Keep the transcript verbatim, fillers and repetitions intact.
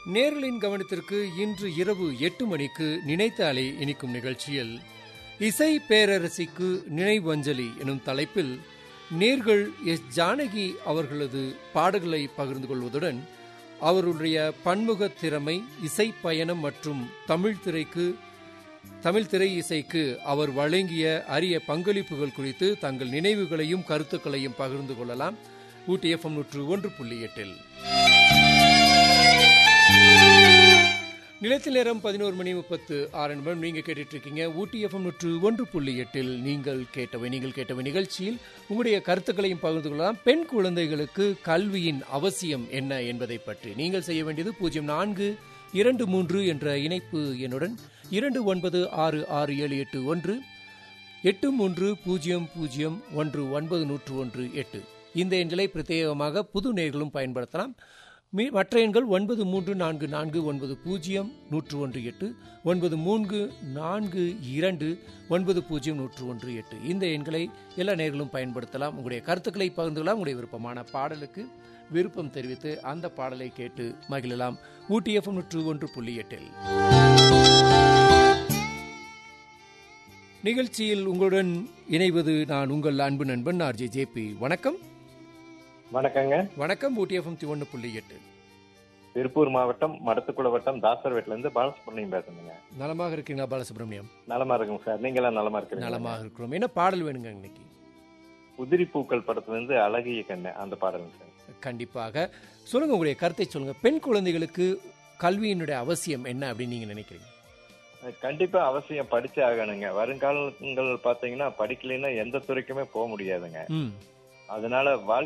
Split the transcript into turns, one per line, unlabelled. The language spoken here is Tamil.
நேர்களின் கவனத்திற்கு இன்று இரவு எட்டு மணிக்கு நினைத்த அலை இனிக்கும் நிகழ்ச்சியில் இசை பேரரசிக்கு நினைவஞ்சலி எனும் தலைப்பில் நேர்கள் எஸ் ஜானகி அவர்களது பாடல்களை பகிர்ந்து கொள்வதுடன் அவருடைய பன்முக திறமை, இசை பயணம் மற்றும் தமிழ் திரைக்கு தமிழ் திரை இசைக்கு அவர் வழங்கிய அரிய பங்களிப்புகள் குறித்து தங்கள் நினைவுகளையும் கருத்துக்களையும் பகிர்ந்து கொள்ளலாம். ஊட்டி எஃப்எம் நூற்று ஒன்று புள்ளி எட்டில் நிலத்தில் நேரம் பதினோரு மணி முப்பத்து ஆறு நிமிடம். நீங்க கேட்டுட்டு இருக்கீங்க ஊட்டி எஃப்எம் நூற்று ஒன்று புள்ளி எட்டில் நீங்கள் கேட்டவை நீங்கள் கேட்டவை நிகழ்ச்சியில் உங்களுடைய கருத்துக்களையும் பகிர்ந்து கொள்ளலாம். பெண் குழந்தைகளுக்கு கல்வியின் அவசியம் என்ன என்பதை பற்றி நீங்கள் செய்ய வேண்டியது பூஜ்ஜியம் நான்கு இரண்டு மூன்று என்ற இணைப்பு எண்ணுடன் இரண்டு ஒன்பது ஆறு ஆறு ஏழு எட்டு ஒன்று எட்டு மூன்று பூஜ்ஜியம் பூஜ்ஜியம் ஒன்று ஒன்பது நூற்று ஒன்று எட்டு. இந்த எண்களை பிரத்யேகமாக புது நேயர்களும் பயன்படுத்தலாம். மற்ற எண்கள் ஒன்பது மூன்று நான்கு நான்கு ஒன்பது பூஜ்ஜியம் நூற்று ஒன்று எட்டு ஒன்பது மூன்று நான்கு இரண்டு ஒன்பது பூஜ்ஜியம் நூற்று ஒன்று எட்டு. இந்த எண்களை எல்லா நேயர்களும் பயன்படுத்தலாம். உங்களுடைய கருத்துக்களை பகிர்ந்து கொள்ளலாம். உங்களுடைய விருப்பமான பாடலுக்கு விருப்பம் தெரிவித்து அந்த பாடலை கேட்டு மகிழலாம். ஊட்டி எஃப்எம் நூற்று ஒன்று புள்ளி எட்டில் நிகழ்ச்சியில் உங்களுடன் இணைவது நான் உங்கள் அன்பு நண்பன் ஆர்ஜே ஜேபி. வணக்கம்.
வணக்கங்க.
வணக்கம். ஊட்டி எஃப்எம் ஒன்று புள்ளி எட்டு
திருப்பூர் மாவட்டம் மடத்துக்குள வட்டம் தாசர் வீட்டுல இருந்து பாலசுப்ரமணியம் பேசுறேங்க.
நலமாக இருக்கீங்களா பாலசுப்ரமணியம்?
நலமா இருக்குங்க சார். நீங்க எல்லாம் நலமா இருக்கீங்க?
நலமாக இருக்கிறோம். என்ன பாடல் வேணுங்க இன்னைக்கு?
உதிரி பூக்கள் படத்துல இருந்து அழகிய கண்ணு அந்த பாடலுங்க சார்.
கண்டிப்பாக சொல்லுங்க, உங்களுடைய கருத்தை சொல்லுங்க. பெண் குழந்தைகளுக்கு கல்வியினுடைய அவசியம் என்ன அப்படின்னு நீங்க நினைக்கிறீங்க?
கண்டிப்பா அவசியம், படிச்சே ஆகணுங்க. வருங்காலங்கள் பாத்தீங்கன்னா படிக்கலைன்னா எந்த துறைக்குமே போக முடியாதுங்க. அதனால வாழ்க்கை